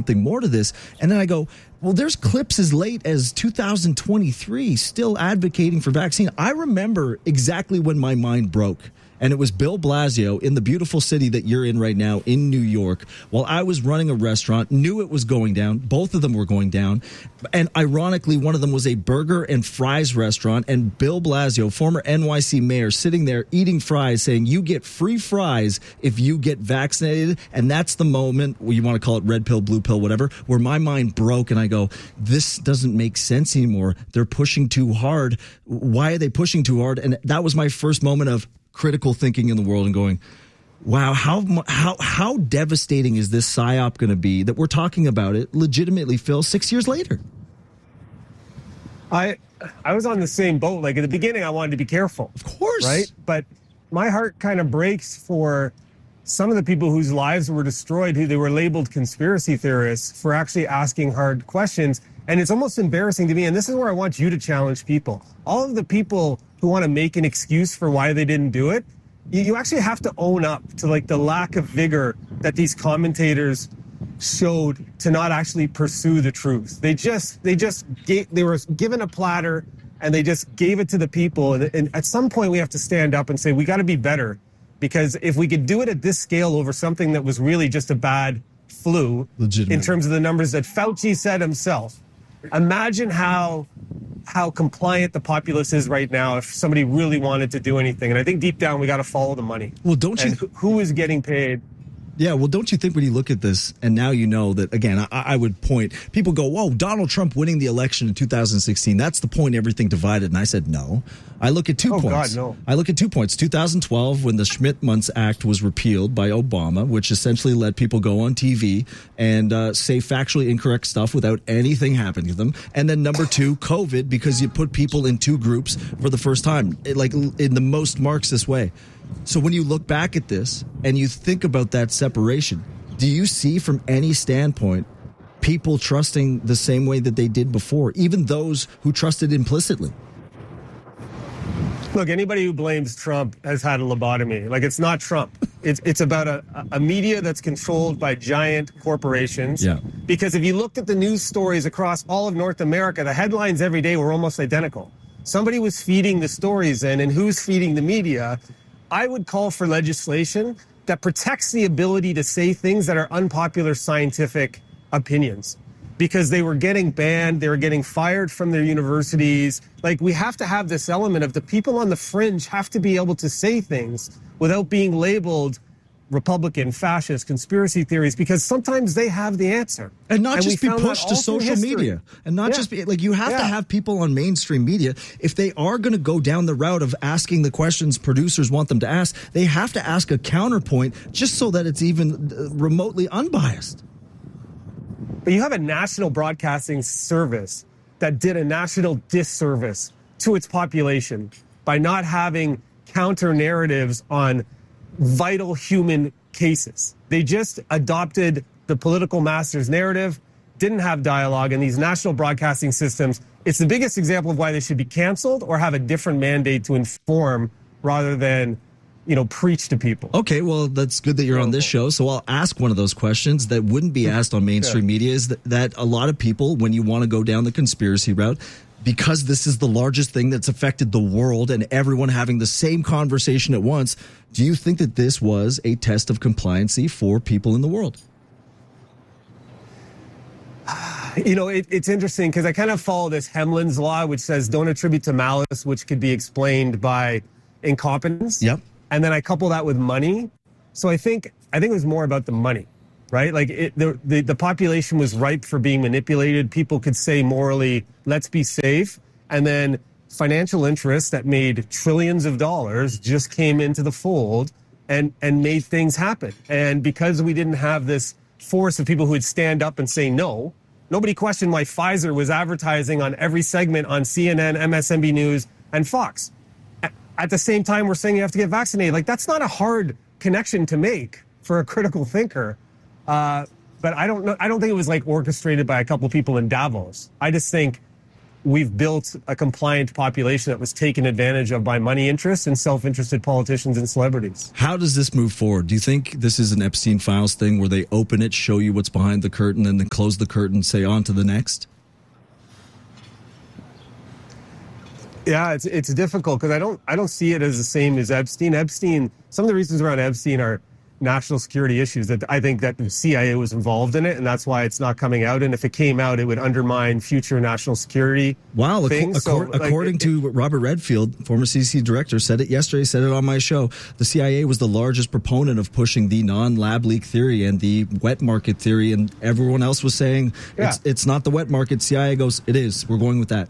something more to this. And then I go, well, there's clips as late as 2023 still advocating for vaccine. I remember exactly when my mind broke. And it was Bill Blasio in the beautiful city that you're in right now in New York. While I was running a restaurant, knew it was going down. Both of them were going down. And ironically, one of them was a burger and fries restaurant. And Bill Blasio, former NYC mayor, sitting there eating fries, saying, you get free fries if you get vaccinated. And that's the moment, you want to call it red pill, blue pill, whatever, where my mind broke. And I go, this doesn't make sense anymore. They're pushing too hard. Why are they pushing too hard? And that was my first moment of critical thinking in the world and going, wow, how devastating is this psyop going to be that we're talking about it legitimately, Phil, 6 years later? I was on the same boat. Like at the beginning, I wanted to be careful. Of course. Right? But my heart kind of breaks for some of the people whose lives were destroyed, who they were labeled conspiracy theorists, for actually asking hard questions. And it's almost embarrassing to me. And this is where I want you to challenge people. All of the people who want to make an excuse for why they didn't do it, you actually have to own up to like the lack of vigor that these commentators showed to not actually pursue the truth. They were given a platter and they just gave it to the people. And at some point we have to stand up and say, we got to be better, because if we could do it at this scale over something that was really just a bad flu, in terms of the numbers that Fauci said himself, imagine how compliant the populace is right now if somebody really wanted to do anything. And I think deep down we got to follow the money. Well, don't you? Who is getting paid? Yeah, well, don't you think when you look at this, and now you know that, again, I would point, people go, whoa, Donald Trump winning the election in 2016, that's the point everything divided. And I said, no. I look at 2 points. God, no. I look at 2 points. 2012, when the Schmidt-Muntz Act was repealed by Obama, which essentially let people go on TV and say factually incorrect stuff without anything happening to them. And then number 2, COVID, because you put people in 2 groups for the first time, like in the most Marxist way. So when you look back at this and you think about that separation, do you see from any standpoint people trusting the same way that they did before, even those who trusted implicitly? Look, anybody who blames Trump has had a lobotomy. Like, it's not Trump. It's about a media that's controlled by giant corporations. Yeah. Because if you looked at the news stories across all of North America, the headlines every day were almost identical. Somebody was feeding the stories in, and who's feeding the media? I would call for legislation that protects the ability to say things that are unpopular scientific opinions, because they were getting banned, they were getting fired from their universities. Like, we have to have this element of the people on the fringe have to be able to say things without being labeled Republican, fascist, conspiracy theories, because sometimes they have the answer. And not just be pushed to social media. And not just be, like, you have to have people on mainstream media, if they are going to go down the route of asking the questions producers want them to ask, they have to ask a counterpoint just so that it's even remotely unbiased. But you have a national broadcasting service that did a national disservice to its population by not having counter narratives on vital human cases. They just adopted the political master's narrative, didn't have dialogue, and these national broadcasting systems, it's the biggest example of why they should be canceled or have a different mandate to inform rather than, preach to people. Okay, well, that's good that you're on this show. So I'll ask one of those questions that wouldn't be asked on mainstream media, is that a lot of people, when you want to go down the conspiracy route, because this is the largest thing that's affected the world and everyone having the same conversation at once, do you think that this was a test of compliancy for people in the world? It's interesting because I kind of follow this Hemlin's law, which says don't attribute to malice, which could be explained by incompetence. Yep. And then I couple that with money. So I think it was more about the money, right? Like the population was ripe for being manipulated. People could say morally, let's be safe. And then financial interests that made trillions of dollars just came into the fold and made things happen. And because we didn't have this force of people who would stand up and say no, nobody questioned why Pfizer was advertising on every segment on CNN, MSNBC News, and Fox. At the same time, we're saying you have to get vaccinated. Like, that's not a hard connection to make for a critical thinker. But I don't think it was like orchestrated by a couple people in Davos. I just think we've built a compliant population that was taken advantage of by money interests and self-interested politicians and celebrities. How does this move forward? Do you think this is an Epstein Files thing where they open it, show you what's behind the curtain, and then close the curtain, say on to the next? Yeah, it's difficult because I don't see it as the same as Epstein. Some of the reasons around Epstein are national security issues that I think that the CIA was involved in it, and that's why it's not coming out. And if it came out, it would undermine future national security. Wow, things. According to Robert Redfield, former CDC director, said it yesterday, said it on my show, the CIA was the largest proponent of pushing the non-lab leak theory and the wet market theory, and everyone else was saying it's not the wet market. CIA goes, it is. We're going with that.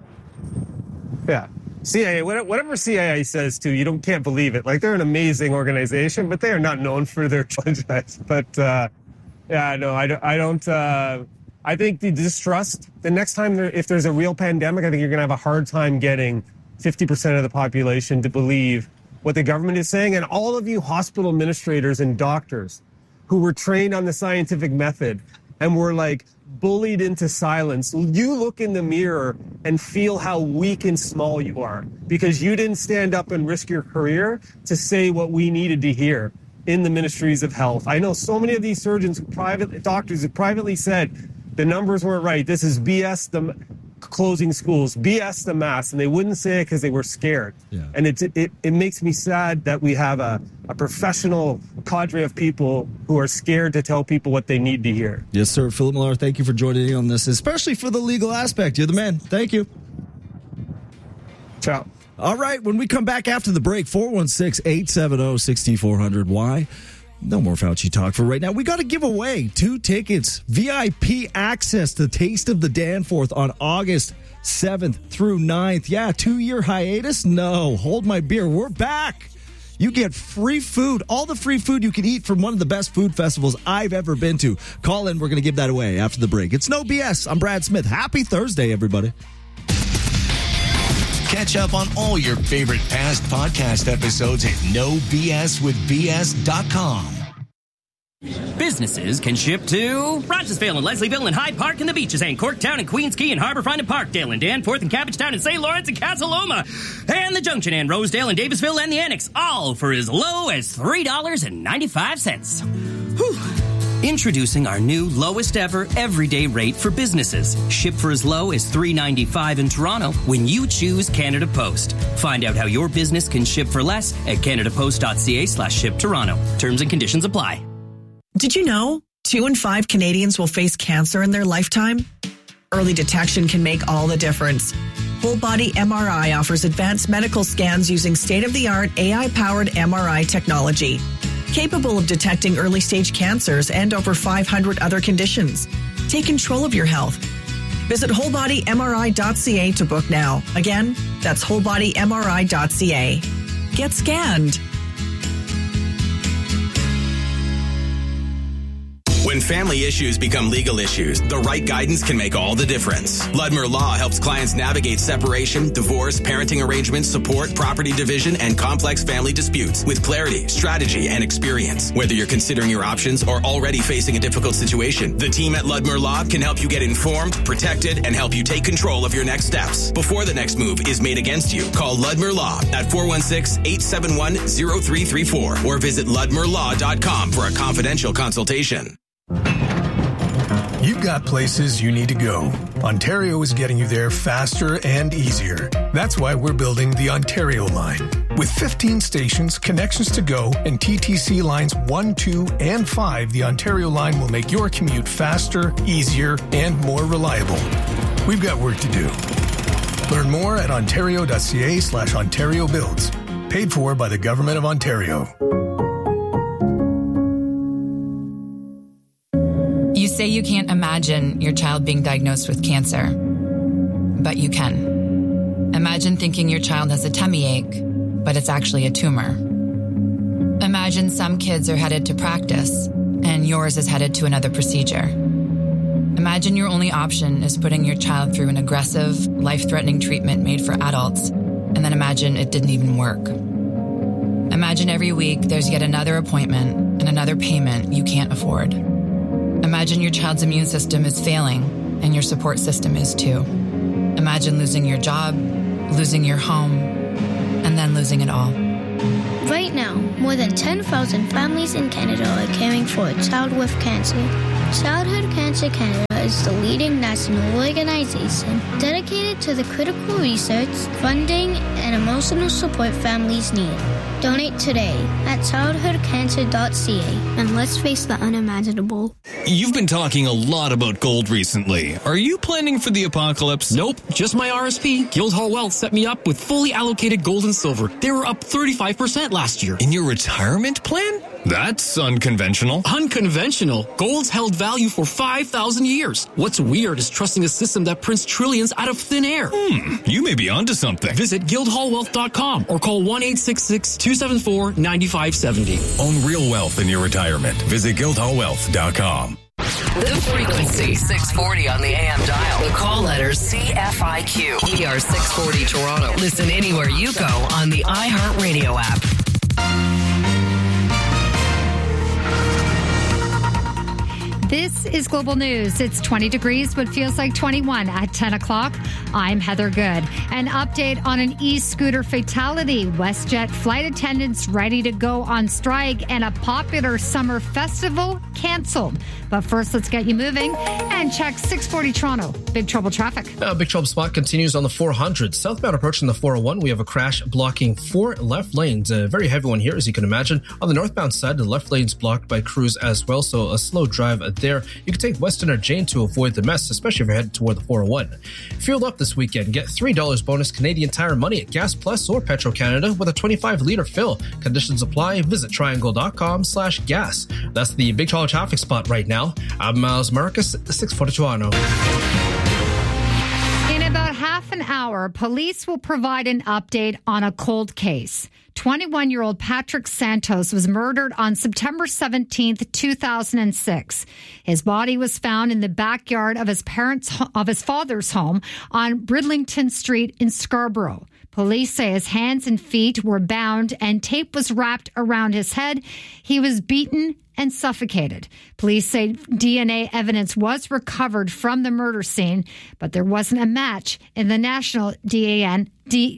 Yeah. CIA, whatever CIA says too, can't believe it. Like, they're an amazing organization, but they are not known for their choices. But I don't. I think the distrust. The next time if there's a real pandemic, I think you're going to have a hard time getting 50% of the population to believe what the government is saying. And all of you hospital administrators and doctors who were trained on the scientific method and were like bullied into silence, you look in the mirror and feel how weak and small you are because you didn't stand up and risk your career to say what we needed to hear in the ministries of health. I know so many of these surgeons, doctors who privately said the numbers weren't right. This is BS, the closing schools, BS the masks, and they wouldn't say it because they were scared. Yeah. And it makes me sad that we have a professional cadre of people who are scared to tell people what they need to hear. Yes, sir. Philip Millar, thank you for joining in on this, especially for the legal aspect. You're the man. Thank you. Ciao. All right, when we come back after the break, 416-870-6400. Why? No more Fauci talk for right now. We got to give away 2 tickets, VIP access to Taste of the Danforth on August 7th through 9th. Yeah, 2-year hiatus? No, hold my beer. We're back. You get free food, all the free food you can eat from one of the best food festivals I've ever been to. Call in. We're going to give that away after the break. It's No BS. I'm Brad Smith. Happy Thursday, everybody. Catch up on all your favorite past podcast episodes at nobswithbs.com. Businesses can ship to Rochesville and Leslieville and Hyde Park and the Beaches and Corktown and Queens Quay and Harborfront and Parkdale and Danforth and Cabbagetown and St. Lawrence and Casa Loma and the Junction and Rosedale and Davisville and the Annex, all for as low as $3.95. Whew. Introducing our new lowest ever everyday rate for businesses. Ship for as low as $3.95 in Toronto when you choose Canada Post. Find out how your business can ship for less at canadapost.ca/ship-Toronto. Terms and conditions apply. Did you know 2 in 5 Canadians will face cancer in their lifetime? Early detection can make all the difference. Whole Body MRI offers advanced medical scans using state-of-the-art AI-powered MRI technology, capable of detecting early-stage cancers and over 500 other conditions. Take control of your health. Visit wholebodymri.ca to book now. Again, that's wholebodymri.ca. Get scanned. When family issues become legal issues, the right guidance can make all the difference. Ludmer Law helps clients navigate separation, divorce, parenting arrangements, support, property division, and complex family disputes with clarity, strategy, and experience. Whether you're considering your options or already facing a difficult situation, the team at Ludmer Law can help you get informed, protected, and help you take control of your next steps. Before the next move is made against you, call Ludmer Law at 416-871-0334 or visit ludmerlaw.com for a confidential consultation. You've got places you need to go. Ontario is getting you there faster and easier. That's why we're building the Ontario line. With 15 stations, connections to go, and TTC lines 1, 2, and 5, the Ontario line will make your commute faster, easier, and more reliable. We've got work to do. Learn more at ontario.ca/Ontario Builds. Paid for by the Government of Ontario. You say you can't imagine your child being diagnosed with cancer, but you can. Imagine thinking your child has a tummy ache, but it's actually a tumor. Imagine some kids are headed to practice, and yours is headed to another procedure. Imagine your only option is putting your child through an aggressive, life-threatening treatment made for adults, and then imagine it didn't even work. Imagine every week there's yet another appointment and another payment you can't afford. Imagine your child's immune system is failing, and your support system is too. Imagine losing your job, losing your home, and then losing it all. Right now, more than 10,000 families in Canada are caring for a child with cancer. Childhood Cancer Canada is the leading national organization dedicated to the critical research, funding, and emotional support families need. Donate today at childhoodcancer.ca and let's face the unimaginable. You've been talking a lot about gold recently. Are you planning for the apocalypse? Nope, just my RSP. Guildhall Wealth set me up with fully allocated gold and silver. They were up 35% last year. In your retirement plan? That's unconventional. Unconventional? Gold's held value for 5,000 years. What's weird is trusting a system that prints trillions out of thin air. You may be onto something. Visit guildhallwealth.com or call 1-866-274-9570. Own real wealth in your retirement. Visit guildhallwealth.com. The frequency 640 on the AM dial. The call letter CFIQ. ER 640 Toronto. Listen anywhere you go on the iHeartRadio app. This is Global News. It's 20 degrees, but feels like 21 at 10 o'clock. I'm Heather Good. An update on an e-scooter fatality. WestJet flight attendants ready to go on strike and a popular summer festival canceled. But first, let's get you moving and check 640 Toronto. Big trouble traffic. Big trouble spot continues on the 400. Southbound approaching the 401, we have a crash blocking 4 left lanes. A very heavy one here, as you can imagine. On the northbound side, the left lane's blocked by crews as well, so a slow drive there. You can take Weston or Jane to avoid the mess, especially if you're headed toward the 401. Fueled up this weekend. Get $3 bonus Canadian Tire money at Gas Plus or Petro Canada with a 25-liter fill. Conditions apply. Visit triangle.com/gas. That's the big trouble traffic spot right now. I'm Miles Marcus, 640 Toronto. In about half an hour, police will provide an update on a cold case. 21-year-old Patrick Santos was murdered on September 17th, 2006. His body was found in the backyard of his father's home on Bridlington Street in Scarborough. Police say his hands and feet were bound and tape was wrapped around his head. He was beaten and suffocated. Police say DNA evidence was recovered from the murder scene, but there wasn't a match in the National DNA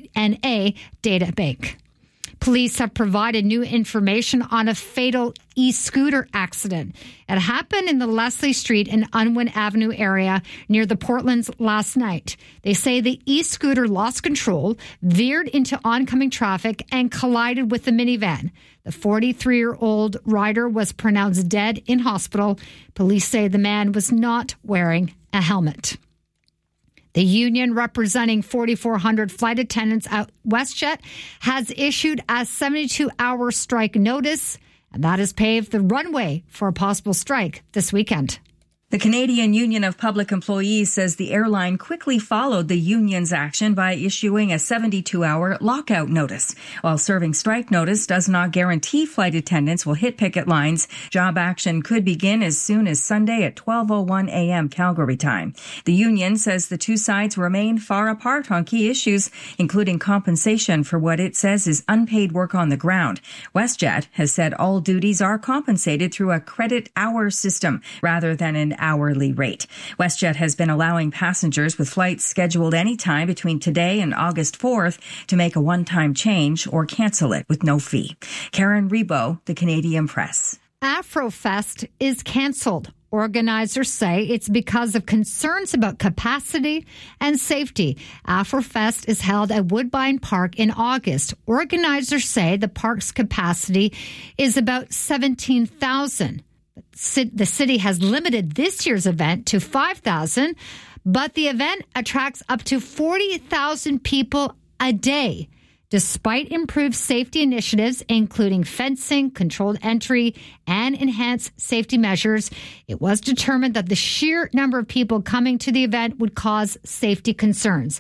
Data Bank. Police have provided new information on a fatal e-scooter accident. It happened in the Leslie Street and Unwin Avenue area near the Portlands last night. They say the e-scooter lost control, veered into oncoming traffic, and collided with the minivan. The 43-year-old rider was pronounced dead in hospital. Police say the man was not wearing a helmet. The union representing 4,400 flight attendants at WestJet has issued a 72-hour strike notice, and that has paved the runway for a possible strike this weekend. The Canadian Union of Public Employees says the airline quickly followed the union's action by issuing a 72-hour lockout notice. While serving strike notice does not guarantee flight attendants will hit picket lines, job action could begin as soon as Sunday at 12:01 a.m. Calgary time. The union says the two sides remain far apart on key issues, including compensation for what it says is unpaid work on the ground. WestJet has said all duties are compensated through a credit hour system rather than an hourly rate. WestJet has been allowing passengers with flights scheduled anytime between today and August 4th to make a one-time change or cancel it with no fee. Karen Rebo, The Canadian Press. Afrofest is cancelled. Organizers say it's because of concerns about capacity and safety. Afrofest is held at Woodbine Park in August. Organizers say the park's capacity is about 17,000. The city has limited this year's event to 5,000, but the event attracts up to 40,000 people a day. Despite improved safety initiatives, including fencing, controlled entry, and enhanced safety measures, it was determined that the sheer number of people coming to the event would cause safety concerns.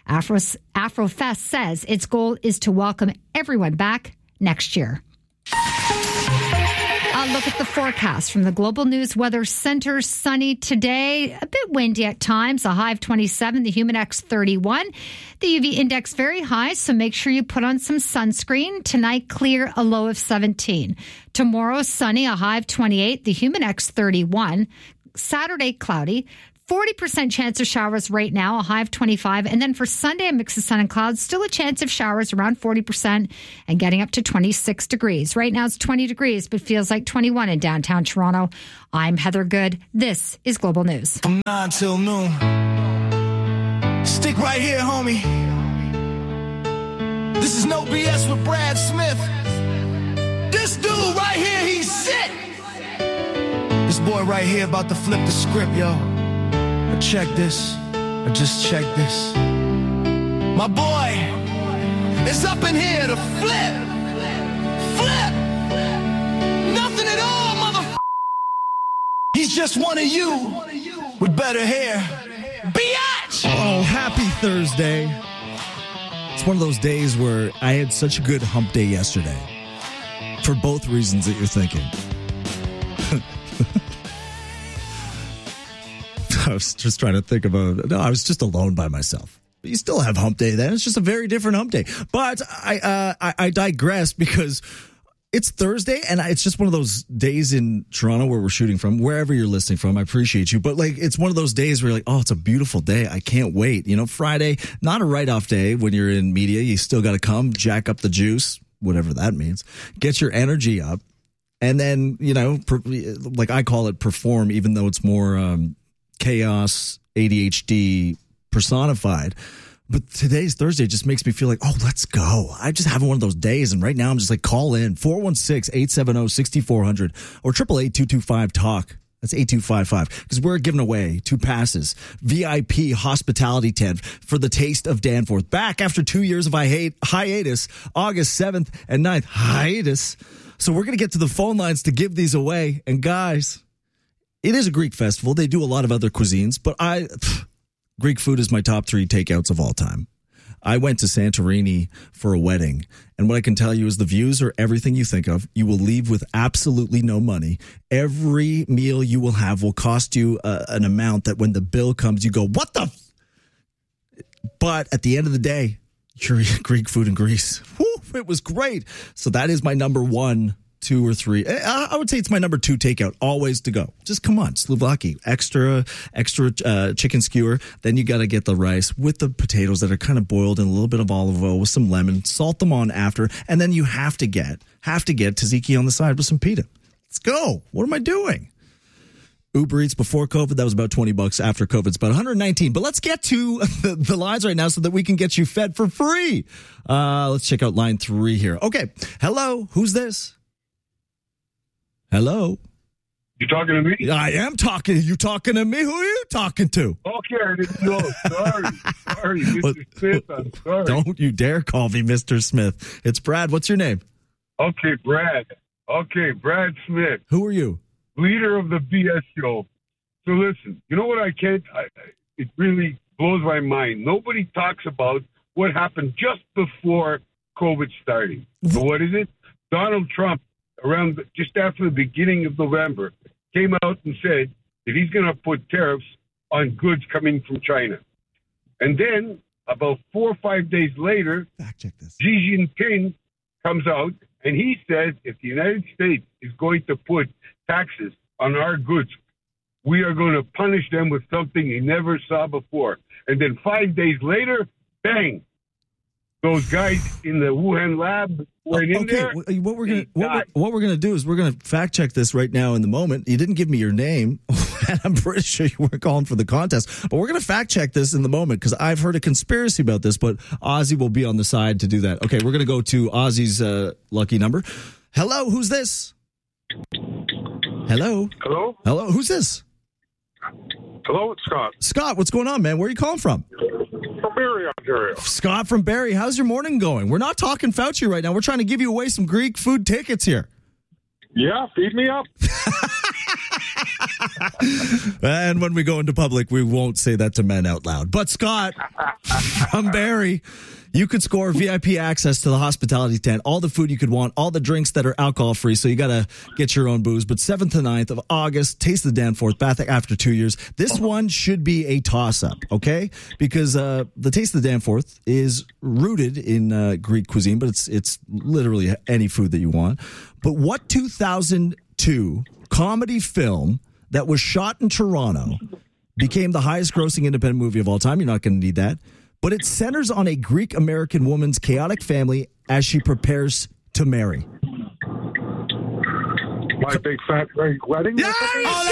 Afrofest says its goal is to welcome everyone back next year. A look at the forecast from the Global News Weather Center. Sunny today, a bit windy at times, a high of 27, the Humidex 31. The UV index very high, so make sure you put on some sunscreen. Tonight, clear, a low of 17. Tomorrow, sunny, a high of 28, the Humidex 31. Saturday, cloudy. 40% chance of showers right now, a high of 25. And then for Sunday, a mix of sun and clouds, still a chance of showers around 40% and getting up to 26 degrees. Right now it's 20 degrees, but feels like 21 in downtown Toronto. I'm Heather Good. This is Global News. From 9 till noon. Stick right here, homie. This is No BS with Brad Smith. This dude right here, he's sick. This boy right here about to flip the script, yo. Check this. I just checked this. My boy is up in here to flip. Flip. Nothing at all, mother. He's just one of you with better hair. Biatch! Oh, happy Thursday. It's one of those days where I had such a good hump day yesterday. For both reasons that you're thinking. I was just trying to think about. No, I was just alone by myself. You still have hump day then. It's just a very different hump day. But I digress because it's Thursday and it's just one of those days in Toronto where we're shooting from, wherever you're listening from. I appreciate you. But like, it's one of those days where you're like, oh, it's a beautiful day. I can't wait. You know, Friday, not a write-off day when you're in media. You still got to come, jack up the juice, whatever that means. Get your energy up. And then, you know, like I call it perform, even though it's more chaos, ADHD personified. But today's Thursday just makes me feel like, oh, let's go. I just having one of those days. And right now I'm just like, call in 416-870-6400 or 888-225-TALK. That's 8255. Because we're giving away 2 passes, VIP hospitality tent for the Taste of Danforth. Back after 2 years of hiatus, August 7th and 9th. Hiatus. So we're going to get to the phone lines to give these away. And guys, it is a Greek festival. They do a lot of other cuisines, but Greek food is my top 3 takeouts of all time. I went to Santorini for a wedding, and what I can tell you is the views are everything you think of. You will leave with absolutely no money. Every meal you will have will cost you an amount that when the bill comes, you go, what the? But at the end of the day, you're eating Greek food in Greece. Woo, it was great. So that is my number 1, 2, or 3. I would say it's my number 2 takeout, always to go. Just come on, Slovakia, extra chicken skewer. Then you got to get the rice with the potatoes that are kind of boiled in a little bit of olive oil with some lemon. Salt them on after, and then you have to get tzatziki on the side with some pita. Let's go. What am I doing? Uber Eats before COVID, that was about $20. After COVID, it's about $119. But let's get to the lines right now so that we can get you fed for free. Let's check out line 3 here. Okay. Hello. Who's this? Hello. You talking to me? I am talking. You talking to me? Who are you talking to? Okay, I didn't know. Sorry, Mr. Smith. I'm sorry. Don't you dare call me Mr. Smith. It's Brad. What's your name? Okay, Brad. Okay, Brad Smith. Who are you? Leader of the BS show. So listen, you know what it really blows my mind. Nobody talks about what happened just before COVID started. So what is it? Donald Trump, just after the beginning of November, came out and said that he's going to put tariffs on goods coming from China. And then about 4 or 5 days later, fact check this. Xi Jinping comes out and he says if the United States is going to put taxes on our goods, we are going to punish them with something he never saw before. And then 5 days later, bang, those guys in the Wuhan lab went in there. What we're gonna do is we're gonna fact check this right now in the moment. You didn't give me your name, and I'm pretty sure you weren't calling for the contest. But we're gonna fact check this in the moment because I've heard a conspiracy about this. But Ozzy will be on the side to do that. Okay, we're gonna go to Ozzy's lucky number. Hello, who's this? Hello. Hello. Hello. Who's this? Hello, it's Scott. Scott, what's going on, man? Where are you calling from? From Barrie, Ontario. Scott from Barrie. How's your morning going? We're not talking Fauci right now. We're trying to give you away some Greek food tickets here. Yeah, feed me up. And when we go into public, we won't say that to men out loud. But Scott from Barrie, you could score VIP access to the hospitality tent, all the food you could want, all the drinks that are alcohol free. So you got to get your own booze. But 7th to 9th of August, Taste of the Danforth, back after 2 years. This one should be a toss up, okay? Because the Taste of the Danforth is rooted in Greek cuisine, but it's literally any food that you want. But what 2002 comedy film that was shot in Toronto became the highest grossing independent movie of all time. You're not going to need that. But it centers on a Greek-American woman's chaotic family as she prepares to marry. My Big Fat Greek Wedding? Yeah! Oh,